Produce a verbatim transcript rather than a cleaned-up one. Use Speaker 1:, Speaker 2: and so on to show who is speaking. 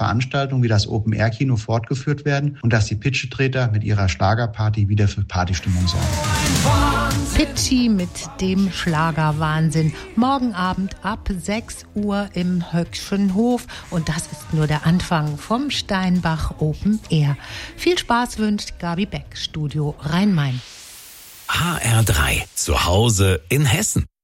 Speaker 1: Veranstaltungen wie das Open-Air-Kino fortgeführt werden und dass die Pitschetreter mit ihrer Schlagerparty wieder für Partystimmung sorgen.
Speaker 2: Pitschi mit dem Schlagerwahnsinn. Morgen Abend ab sechs Uhr im Höckschen Hof. Und das ist nur der Anfang vom Steinbach Open Air. Viel Spaß wünscht Gabi Beck, Studio Rhein-Main.
Speaker 3: H R drei, zu Hause in Hessen.